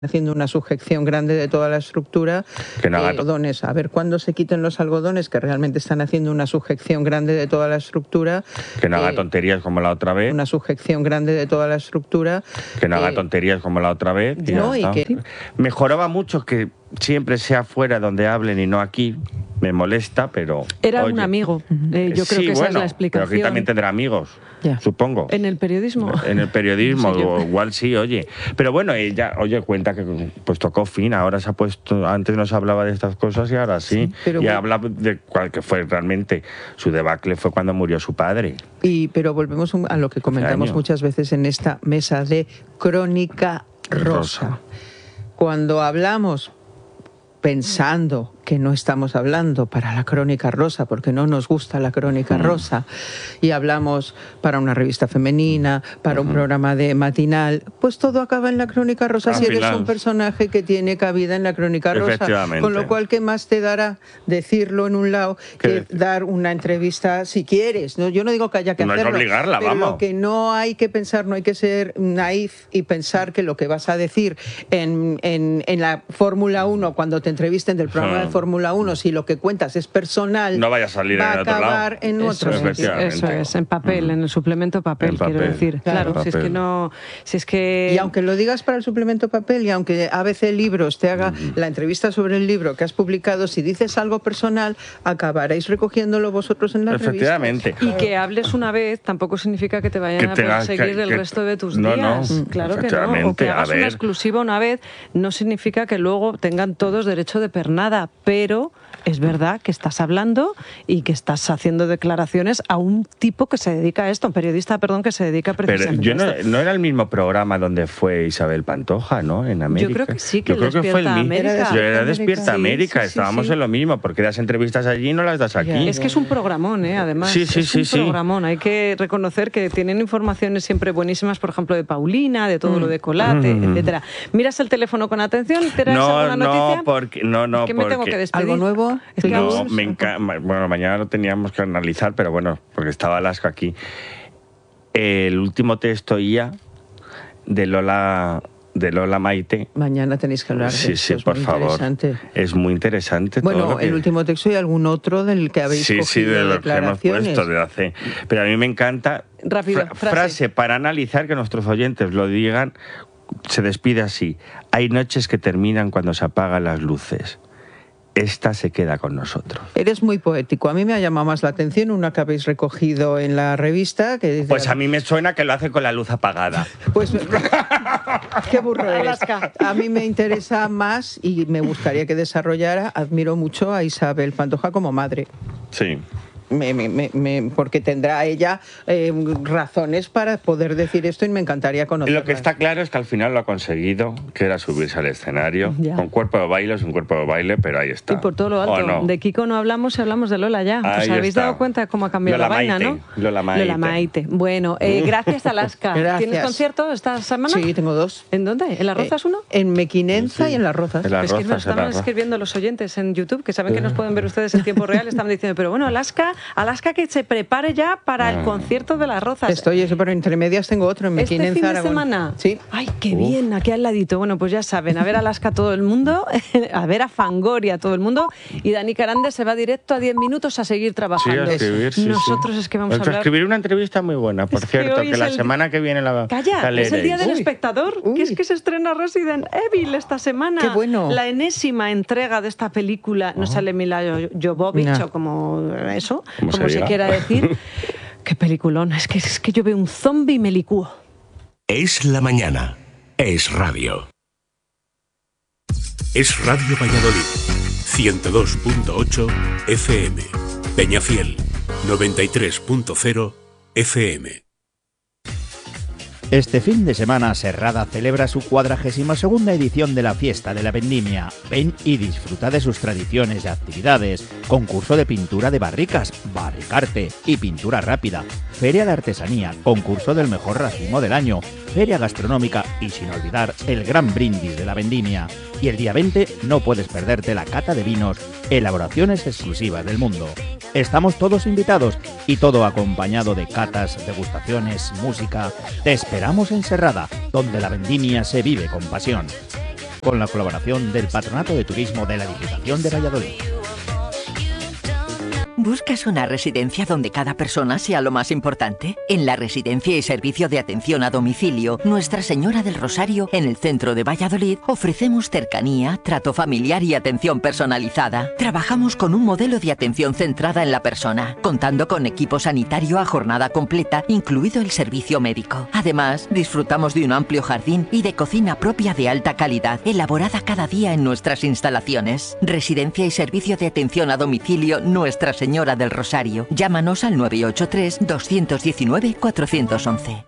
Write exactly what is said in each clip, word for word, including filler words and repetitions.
haciendo una sujeción grande de toda la estructura. Que no haga eh, algodones. A ver cuándo se quiten los algodones, que realmente están haciendo una sujeción grande de toda la estructura. Que no haga eh, tonterías como la otra vez. Una sujeción grande de toda la estructura. Que no haga eh, tonterías como la otra vez. Y no, ya y está. que... Mejoraba mucho que siempre sea fuera donde hablen y no aquí. Me molesta, pero... Era oye, un amigo. Eh, yo creo sí, que esa bueno, es la explicación. pero aquí también tendrá amigos, Ya. supongo. En el periodismo. En el periodismo, Sí, yo- o igual sí, oye. Pero bueno, ella, oye, cuenta que pues tocó fin, ahora se ha puesto, antes no se hablaba de estas cosas y ahora sí. Sí, pero y bueno. habla de cuál que fue realmente su debacle, fue cuando murió su padre. Y, pero volvemos a lo que comentamos años. muchas veces en esta mesa de Crónica Rosa. Rosa. Cuando hablamos pensando que no estamos hablando para la Crónica Rosa, porque no nos gusta la Crónica Mm. Rosa, y hablamos para una revista femenina, para un Ujú. programa de matinal, pues todo acaba en la Crónica Rosa Al si eres final. un personaje que tiene cabida en la Crónica Rosa. Efectivamente. Con lo cual, ¿qué más te dará decirlo en un lado que Que- dar una entrevista si quieres? ¿No? Yo no digo que haya que No es hacerlo, obligarla, pero vamos. lo que no hay que pensar, no hay que ser naif y pensar que lo que vas a decir en, en, en la Fórmula uno, cuando te entrevisten del programa Ah. de Fórmula uno, si lo que cuentas es personal, No vaya a salir va en a otro lado. acabar en Eso otro es, sitio. Efectivamente. eso es, en papel, Mm. en el suplemento papel, En quiero papel, decir. claro, Claro, si es que papel. no, si es que Y aunque lo digas para el suplemento papel y aunque A B C Libros te haga la entrevista sobre el libro que has publicado, si dices algo personal, acabaréis recogiéndolo vosotros en la revista. Efectivamente. y que hables una vez tampoco significa que te vayan Que a tengas que- perseguir el que- resto de tus no, no, días. mm, Claro que no. O efectivamente, que a hagas una ver. exclusiva una vez no significa que luego tengan todos derecho de pernada, pero es verdad que estás hablando y que estás haciendo declaraciones a un tipo que se dedica a esto, un periodista, perdón, que se dedica Pero precisamente yo a no, esto. no era el mismo programa donde fue Isabel Pantoja, ¿no? En América. creo que sí, que Yo creo el que fue el Despierta mismo. América. Yo era Era Despierta Despierta América, sí, sí, estábamos sí. en lo mismo, porque das entrevistas allí y no las das aquí. Ya. Es que es un programón, ¿eh? Además. Sí, sí, es sí, un sí. programón. Hay que reconocer que tienen informaciones siempre buenísimas, por ejemplo, de Paulina, de todo lo de Colate, Mm. etcétera. Miras el teléfono con atención, ¿te das No, alguna noticia? no, porque no, no, Es que me tengo porque que despedir. ¿Algo nuevo? Es que no, aún- me encanta. Bueno, mañana lo teníamos que analizar, pero bueno, porque estaba Alaska aquí. El último texto ya de Lola de Lola Maite. Mañana tenéis que hablar de Sí, esto, sí, es por muy favor. interesante. Es muy interesante todo Bueno, lo que- el último texto y algún otro del que habéis Sí, sí, cogido de lo que hemos declaraciones. puesto de hace. Pero a mí me encanta. Rápido, fra- frase. frase para analizar, que nuestros oyentes lo digan. Se despide así: hay noches que terminan cuando se apagan las luces. Esta se queda con nosotros. Eres muy poético. A mí me ha llamado más la atención una que habéis recogido en la revista. Que dice, Pues a mí me suena que lo hace con la luz apagada. Pues qué burro eres. Alaska. A mí me interesa más y me gustaría que desarrollara. Admiro mucho a Isabel Pantoja como madre. Sí. Me- me- me- me- porque tendrá ella eh, razones para poder decir esto y me encantaría conocerla. Lo que está claro es que al final lo ha conseguido, que era subirse al escenario. Ya. Con cuerpo de baile, es un cuerpo de baile, pero ahí está. Y por todo lo alto. ¿O no? De Kiko no hablamos y hablamos de Lola ya. Ahí ¿Os habéis está. dado cuenta de cómo ha cambiado Lola la vaina, Maite, no? Lola Maite. Lola Maite. Bueno, eh, gracias, Alaska. Gracias. ¿Tienes concierto esta semana? Sí, tengo dos. ¿En dónde? ¿En Las Rozas Eh, uno? En Mequinenza Sí. y en Las Rozas. En Las Es que nos Rozas, en estaban Las Rozas. escribiendo los oyentes en YouTube, que saben que nos pueden ver ustedes en tiempo real, estaban diciendo, pero bueno, Alaska, Alaska que se prepare ya para el concierto de Las Rozas. Estoy eso, pero entre medias tengo otro en ¿Este Mequinenza, fin de Aragón. semana? Sí. Ay, qué bien, aquí al ladito. Bueno, pues ya saben, a ver a Alaska todo el mundo, a ver a Fangoria todo el mundo, y Dani Carande se va directo a diez minutos a seguir Sí, trabajando. a escribir, sí, sí. Nosotros es que vamos a Pues hablar... escribir una entrevista muy buena, por Es que cierto, hoy que, es la el- semana que viene la Calla, la es el día del leeréis. Uy. espectador, Uy. que es que se estrena Resident Evil esta semana. Qué bueno. La enésima entrega de esta película, no sale Mila Jo- Jovovich No. o como eso, Como como se se, diga. quiera decir. Qué peliculón, es que, es que yo veo un zombie y me licúo. Es la mañana. Es radio. Es Radio Valladolid. ciento dos punto ocho F M. Peñafiel. noventa y tres punto cero F M. Este fin de semana Serrada celebra su cuadragésima segunda edición de la Fiesta de la Vendimia. Ven y disfruta de sus tradiciones y actividades. Concurso de pintura de barricas, barricarte y pintura rápida. Feria de artesanía, concurso del mejor racimo del año. Feria gastronómica y sin olvidar el gran brindis de la Vendimia. Y el día veinte no puedes perderte la cata de vinos, elaboraciones exclusivas del mundo. Estamos todos invitados y todo acompañado de catas, degustaciones, música. Te esperamos en Serrada, donde la vendimia se vive con pasión. con la colaboración del Patronato de Turismo de la Diputación de Valladolid. ¿Buscas una residencia donde cada persona sea lo más importante? En la Residencia y Servicio de Atención a Domicilio Nuestra Señora del Rosario, en el centro de Valladolid, ofrecemos cercanía, trato familiar y atención personalizada. Trabajamos con un modelo de atención centrada en la persona, contando con equipo sanitario a jornada completa, incluido el servicio médico. Además, disfrutamos de un amplio jardín y de cocina propia de alta calidad, elaborada cada día en nuestras instalaciones. Residencia y Servicio de Atención a Domicilio Nuestra Señora Señora del Rosario. Llámanos al nueve ocho tres, dos uno nueve, cuatro uno uno.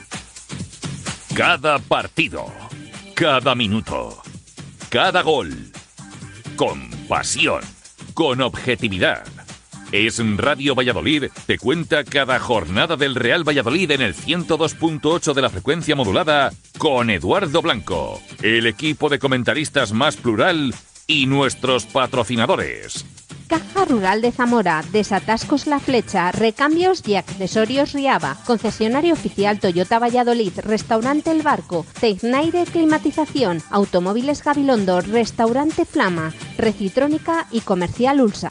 Cada partido, cada minuto, cada gol. Con pasión, con objetividad. Es Radio Valladolid, te cuenta cada jornada del Real Valladolid en el ciento dos punto ocho de la frecuencia modulada con Eduardo Blanco, el equipo de comentaristas más plural y nuestros patrocinadores. Caja Rural de Zamora, Desatascos La Flecha, Recambios y Accesorios Riaba, Concesionario Oficial Toyota Valladolid, Restaurante El Barco, Tecnaire Climatización, Automóviles Gabilondo, Restaurante Flama, Recitrónica y Comercial Ulsa.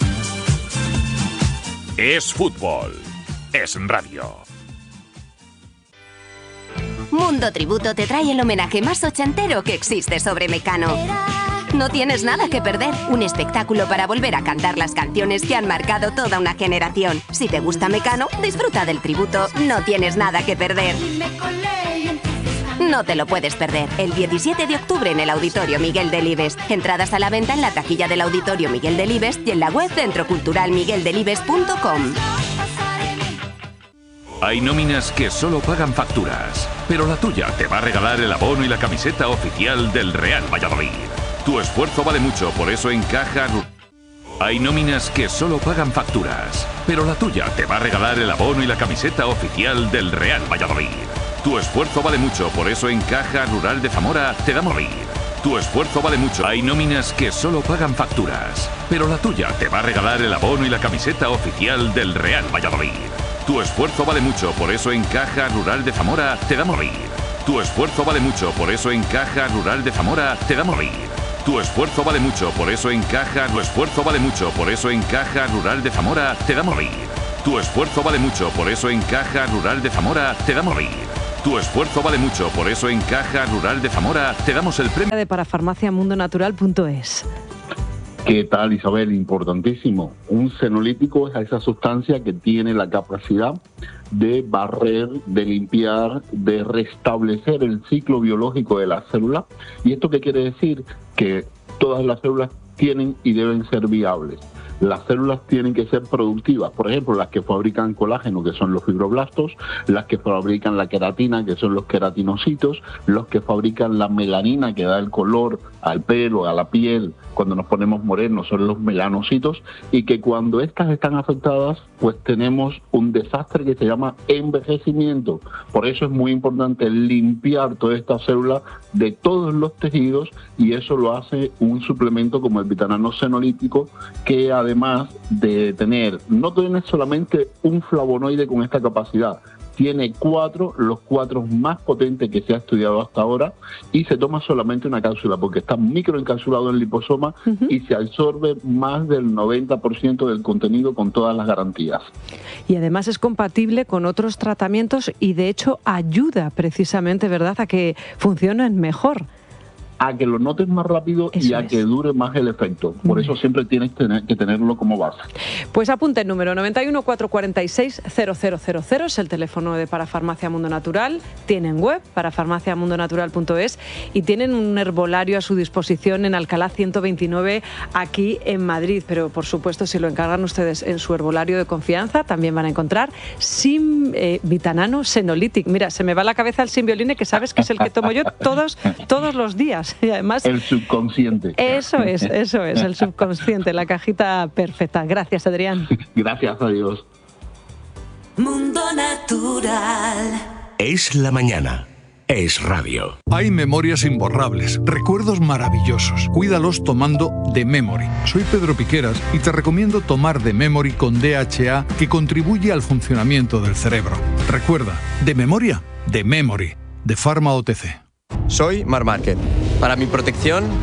Es fútbol, es radio. Mundo Tributo te trae el homenaje más ochentero que existe sobre Mecano. No tienes nada que perder, un espectáculo para volver a cantar las canciones que han marcado toda una generación. Si te gusta Mecano, disfruta del tributo, no tienes nada que perder. No te lo puedes perder, el diecisiete de octubre en el Auditorio Miguel Delibes. Entradas a la venta en la taquilla del Auditorio Miguel Delibes y en la web centro cultural miguel delibes punto com. Hay nóminas que solo pagan facturas, pero la tuya te va a regalar el abono y la camiseta oficial del Real Valladolid. Tu esfuerzo vale mucho, por eso en Caja Rural. Hay nóminas que solo pagan facturas, pero la tuya te va a regalar el abono y la camiseta oficial del Real Valladolid. Tu esfuerzo vale mucho, por eso en Caja Rural de Zamora te damos ir. Tu esfuerzo vale mucho. Hay nóminas que solo pagan facturas, pero la tuya te va a regalar el abono y la camiseta oficial del Real Valladolid. Tu esfuerzo vale mucho, por eso en Caja Rural de Zamora te damos ir. Tu esfuerzo vale mucho, por eso en Caja Rural de Zamora te damos ir. Tu esfuerzo vale mucho, por eso en Caja, tu esfuerzo vale mucho, por eso en Caja Rural de Zamora te damos ir. Tu esfuerzo vale mucho, por eso en Caja Rural de Zamora te damos ir. Tu esfuerzo vale mucho, por eso en Caja Rural de Zamora te damos el premio de parafarmacia mundo natural punto es. ¿Qué tal, Isabel? Importantísimo. Un senolítico es esa sustancia que tiene la capacidad de barrer, de limpiar, de restablecer el ciclo biológico de la célula. ¿Y esto qué quiere decir? Que todas las células tienen y deben ser viables. Las células tienen que ser productivas, por ejemplo, las que fabrican colágeno, que son los fibroblastos, las que fabrican la queratina, que son los queratinocitos, los que fabrican la melanina, que da el color al pelo, a la piel, cuando nos ponemos morenos, son los melanocitos, y que cuando estas están afectadas, pues tenemos un desastre que se llama envejecimiento. Por eso es muy importante limpiar toda esta célula de todos los tejidos, y eso lo hace un suplemento como el Vitanano Senolítico, que además de tener, no tiene solamente un flavonoide con esta capacidad, tiene cuatro, los cuatro más potentes que se ha estudiado hasta ahora, y se toma solamente una cápsula porque está microencapsulado en liposoma uh-huh. y se absorbe más del noventa por ciento del contenido con todas las garantías. Y además es compatible con otros tratamientos y de hecho ayuda precisamente, ¿verdad?, a que funcionen mejor. A que lo notes más rápido eso y a es. que dure más el efecto. Por eso siempre tienes que tenerlo como base. Pues apunte el número noventa y uno, cuatrocientos cuarenta y seis, cero cero cero cero, es el teléfono de Parafarmacia Mundo Natural. Tienen web, parafarmacia mundo natural punto es, y tienen un herbolario a su disposición en Alcalá ciento veintinueve, aquí en Madrid. Pero por supuesto, si lo encargan ustedes en su herbolario de confianza, también van a encontrar Sim, eh, Vitanano Senolític. Mira, se me va la cabeza el Simbioline, que sabes que es el que tomo yo todos, todos los días. Y además, el subconsciente. Eso es, eso es, el subconsciente, la cajita perfecta. Gracias, Adrián. Gracias a Dios. Mundo Natural. Es la mañana. Es radio. Hay memorias imborrables, recuerdos maravillosos. Cuídalos tomando The Memory. Soy Pedro Piqueras y te recomiendo tomar The Memory con D H A, que contribuye al funcionamiento del cerebro. Recuerda, de memoria, The Memory, de Pharma O T C. Soy Marc Márquez Para mi protección,